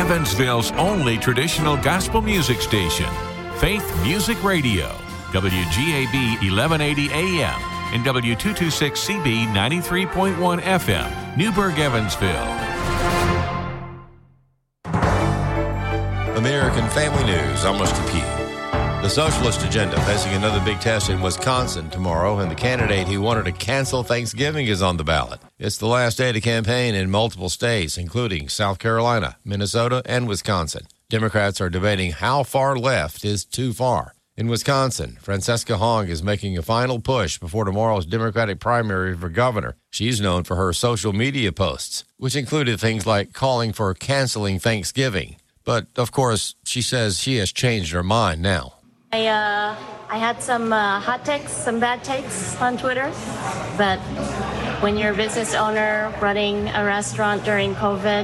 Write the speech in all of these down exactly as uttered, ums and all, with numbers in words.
Evansville's only traditional gospel music station, Faith Music Radio, W G A B eleven eighty A M and W two twenty-six C B ninety-three point one F M, Newburgh, Evansville. American Family News, I'm Rusty Pugh. The socialist agenda facing another big test in Wisconsin tomorrow, and the candidate who wanted to cancel Thanksgiving is on the ballot. It's the last day to campaign in multiple states, including South Carolina, Minnesota, and Wisconsin. Democrats are debating how far left is too far. In Wisconsin, Francesca Hong is making a final push before tomorrow's Democratic primary for governor. She's known for her social media posts, which included things like calling for canceling Thanksgiving. But, of course, she says she has changed her mind now. I, uh, I had some uh, hot takes, some bad takes on Twitter, but when you're a business owner running a restaurant during COVID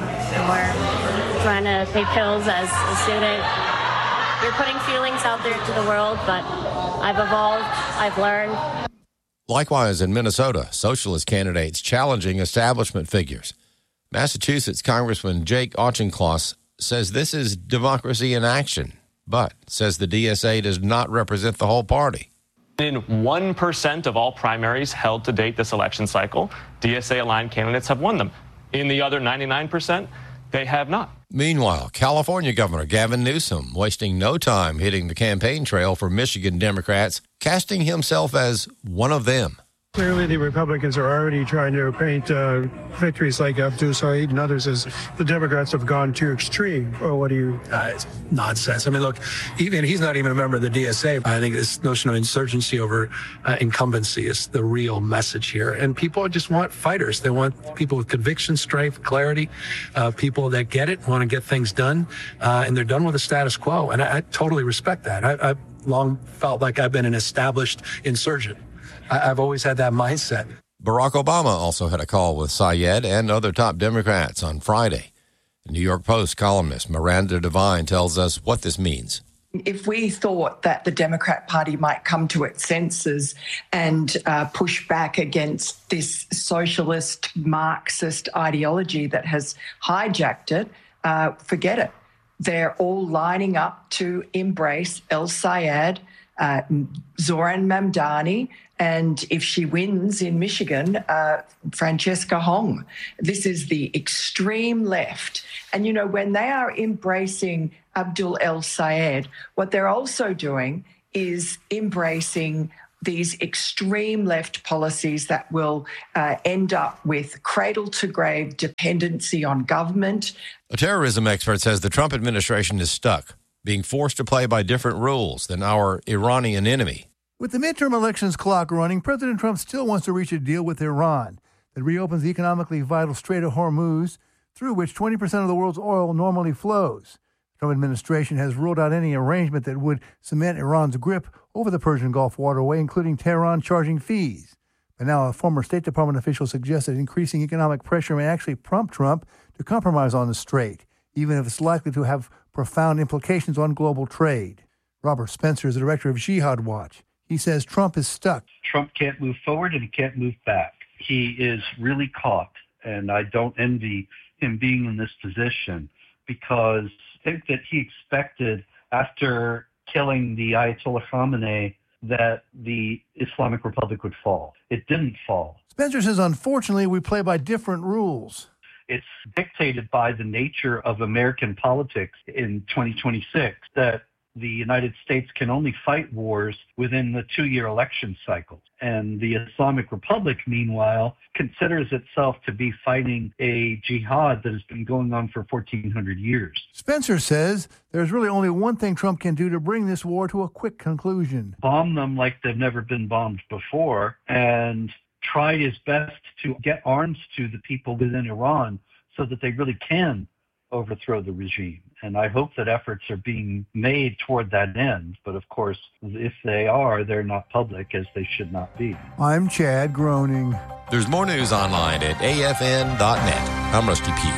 or trying to pay bills as a student, you're putting feelings out there to the world, but I've evolved, I've learned. Likewise, in Minnesota, socialist candidates challenging establishment figures. Massachusetts Congressman Jake Auchincloss says this is democracy in action, but says the D S A does not represent the whole party. In one percent of all primaries held to date this election cycle, D S A-aligned candidates have won them. In the other ninety-nine percent, they have not. Meanwhile, California Governor Gavin Newsom wasting no time hitting the campaign trail for Michigan Democrats, casting himself as one of them. Clearly, the Republicans are already trying to paint uh, victories like Abdul Saeed and others as the Democrats have gone too extreme. Or what do you? Uh, it's nonsense. I mean, look, even he's not even a member of the D S A. I think this notion of insurgency over uh, incumbency is the real message here. And people just want fighters. They want people with conviction, strength, clarity, uh, people that get it, want to get things done, uh, and they're done with the status quo. And I, I totally respect that. I, I've long felt like I've been an established insurgent. I've always had that mindset. Barack Obama also had a call with Syed and other top Democrats on Friday. The New York Post columnist Miranda Devine tells us what this means. If we thought that the Democrat Party might come to its senses and uh, push back against this socialist Marxist ideology that has hijacked it, uh, forget it. They're all lining up to embrace El Sayed, uh, Zoran Mamdani, and if she wins in Michigan, uh, Francesca Hong. This is the extreme left. And, you know, when they are embracing Abdul El Sayed, what they're also doing is embracing these extreme left policies that will uh, end up with cradle-to-grave dependency on government. A terrorism expert says the Trump administration is stuck, being forced to play by different rules than our Iranian enemy. With the midterm elections clock running, President Trump still wants to reach a deal with Iran that reopens the economically vital Strait of Hormuz, through which twenty percent of the world's oil normally flows. The Trump administration has ruled out any arrangement that would cement Iran's grip over the Persian Gulf waterway, including Tehran charging fees. But now a former State Department official suggests that increasing economic pressure may actually prompt Trump to compromise on the strait, even if it's likely to have profound implications on global trade. Robert Spencer is the director of Jihad Watch. He says Trump is stuck. Trump can't move forward and he can't move back. He is really caught, and I don't envy him being in this position, because I think that he expected, after killing the Ayatollah Khamenei, that the Islamic Republic would fall. It didn't fall. Spencer says, unfortunately, we play by different rules. It's dictated by the nature of American politics in twenty twenty-six that the United States can only fight wars within the two-year election cycle. And the Islamic Republic, meanwhile, considers itself to be fighting a jihad that has been going on for fourteen hundred years. Spencer says there's really only one thing Trump can do to bring this war to a quick conclusion. Bomb them like they've never been bombed before, and try his best to get arms to the people within Iran so that they really can overthrow the regime. And I hope that efforts are being made toward that end. But of course, if they are, they're not public, as they should not be. I'm Chad Groening. There's more news online at A F N dot net. I'm Rusty Pugh.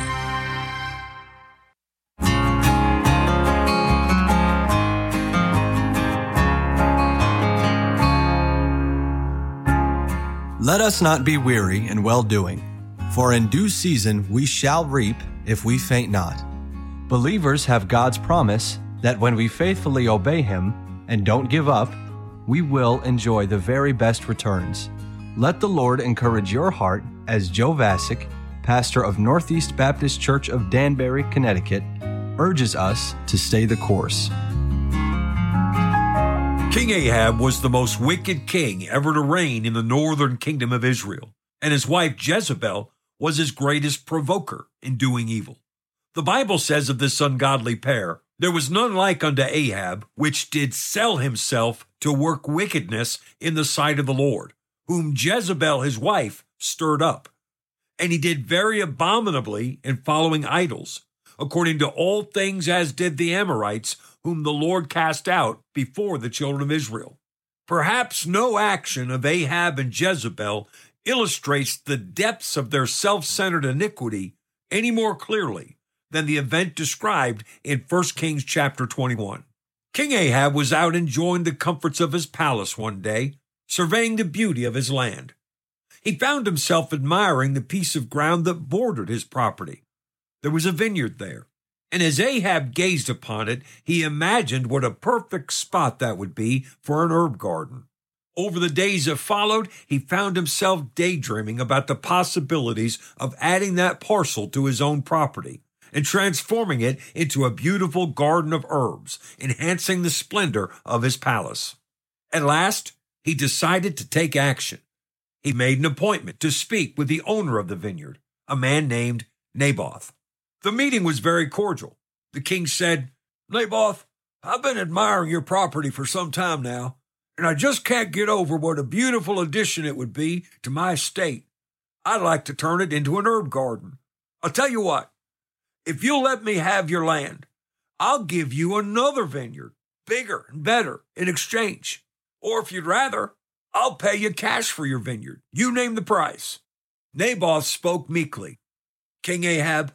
Let us not be weary in well-doing, for in due season we shall reap if we faint not. Believers have God's promise that when we faithfully obey Him and don't give up, we will enjoy the very best returns. Let the Lord encourage your heart as Joe Vasick, pastor of Northeast Baptist Church of Danbury, Connecticut, urges us to stay the course. King Ahab was the most wicked king ever to reign in the northern kingdom of Israel, and his wife Jezebel was his greatest provoker in doing evil. The Bible says of this ungodly pair, "There was none like unto Ahab, which did sell himself to work wickedness in the sight of the Lord, whom Jezebel his wife stirred up. And he did very abominably in following idols, according to all things as did the Amorites, whom the Lord cast out before the children of Israel." Perhaps no action of Ahab and Jezebel illustrates the depths of their self-centered iniquity any more clearly than the event described in First Kings chapter twenty-one. King Ahab was out enjoying the comforts of his palace one day, surveying the beauty of his land. He found himself admiring the piece of ground that bordered his property. There was a vineyard there, and as Ahab gazed upon it, he imagined what a perfect spot that would be for an herb garden. Over the days that followed, he found himself daydreaming about the possibilities of adding that parcel to his own property and transforming it into a beautiful garden of herbs, enhancing the splendor of his palace. At last, he decided to take action. He made an appointment to speak with the owner of the vineyard, a man named Naboth. The meeting was very cordial. The king said, "Naboth, I've been admiring your property for some time now, and I just can't get over what a beautiful addition it would be to my estate. I'd like to turn it into an herb garden. I'll tell you what, if you'll let me have your land, I'll give you another vineyard, bigger and better, in exchange. Or if you'd rather, I'll pay you cash for your vineyard. You name the price." Naboth spoke meekly. "King Ahab,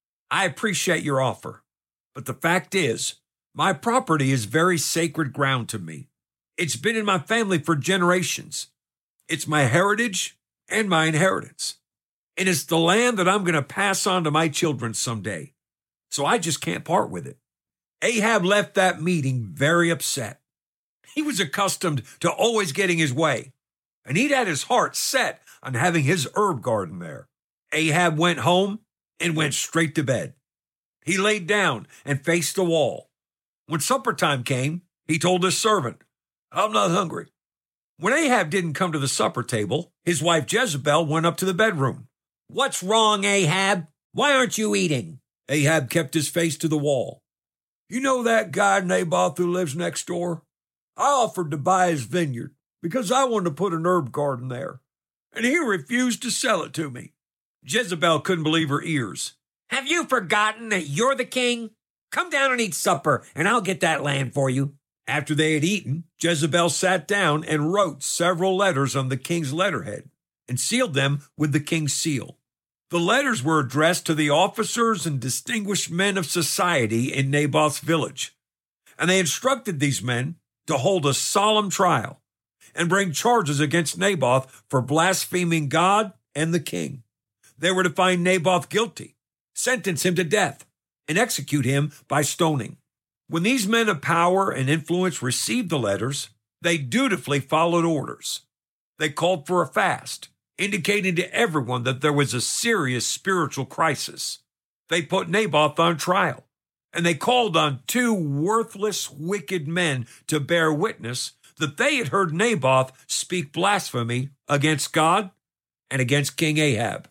I appreciate your offer, but the fact is, my property is very sacred ground to me. It's been in my family for generations. It's my heritage and my inheritance. And it's the land that I'm going to pass on to my children someday. So I just can't part with it." Ahab left that meeting very upset. He was accustomed to always getting his way, and he'd had his heart set on having his herb garden there. Ahab went home and went straight to bed. He laid down and faced the wall. When supper time came, he told his servant, "I'm not hungry." When Ahab didn't come to the supper table, his wife Jezebel went up to the bedroom. "What's wrong, Ahab? Why aren't you eating?" Ahab kept his face to the wall. "You know that guy Naboth who lives next door? I offered to buy his vineyard because I wanted to put an herb garden there, and he refused to sell it to me." Jezebel couldn't believe her ears. "Have you forgotten that you're the king? Come down and eat supper, and I'll get that land for you." After they had eaten, Jezebel sat down and wrote several letters on the king's letterhead and sealed them with the king's seal. The letters were addressed to the officers and distinguished men of society in Naboth's village, and they instructed these men to hold a solemn trial and bring charges against Naboth for blaspheming God and the king. They were to find Naboth guilty, sentence him to death, and execute him by stoning. When these men of power and influence received the letters, they dutifully followed orders. They called for a fast, indicating to everyone that there was a serious spiritual crisis. They put Naboth on trial, and they called on two worthless, wicked men to bear witness that they had heard Naboth speak blasphemy against God and against King Ahab.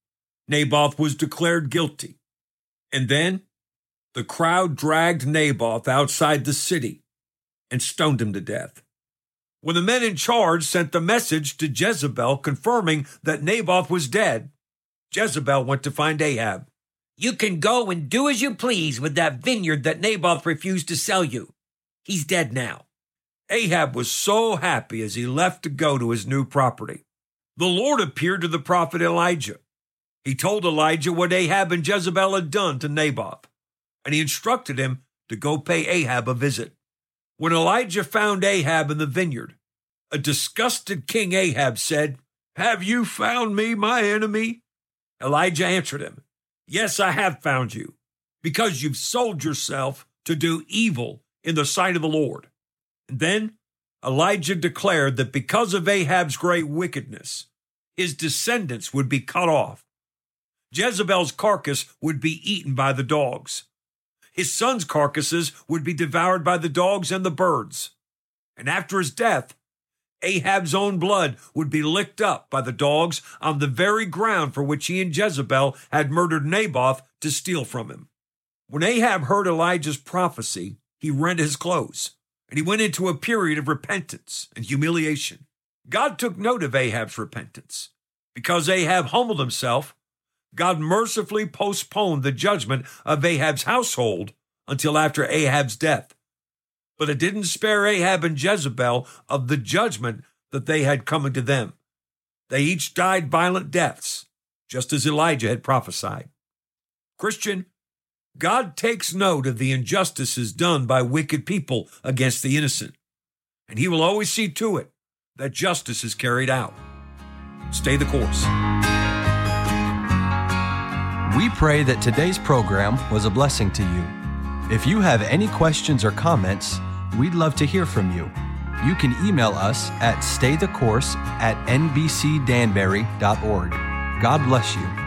Naboth was declared guilty, and then the crowd dragged Naboth outside the city and stoned him to death. When the men in charge sent the message to Jezebel confirming that Naboth was dead, Jezebel went to find Ahab. "You can go and do as you please with that vineyard that Naboth refused to sell you. He's dead now." Ahab was so happy as he left to go to his new property. The Lord appeared to the prophet Elijah. He told Elijah what Ahab and Jezebel had done to Naboth, and he instructed him to go pay Ahab a visit. When Elijah found Ahab in the vineyard, a disgusted King Ahab said, "Have you found me, my enemy?" Elijah answered him, "Yes, I have found you, because you've sold yourself to do evil in the sight of the Lord. And then Elijah declared that because of Ahab's great wickedness, his descendants would be cut off. Jezebel's carcass would be eaten by the dogs. His sons' carcasses would be devoured by the dogs and the birds. And after his death, Ahab's own blood would be licked up by the dogs on the very ground for which he and Jezebel had murdered Naboth to steal from him. When Ahab heard Elijah's prophecy, he rent his clothes, and he went into a period of repentance and humiliation. God took note of Ahab's repentance. Because Ahab humbled himself, God mercifully postponed the judgment of Ahab's household until after Ahab's death. But it didn't spare Ahab and Jezebel of the judgment that they had coming to them. They each died violent deaths, just as Elijah had prophesied. Christian, God takes note of the injustices done by wicked people against the innocent, and he will always see to it that justice is carried out. Stay the course. We pray that today's program was a blessing to you. If you have any questions or comments, we'd love to hear from you. You can email us at staythecourse at n b c danbury dot org. God bless you.